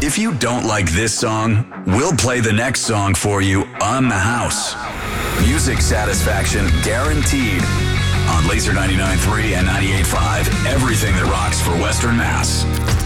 If you don't like this song, we'll play the next song for you on the house. Music satisfaction guaranteed on Laser 99.3 and 98.5. Everything that rocks for Western Mass.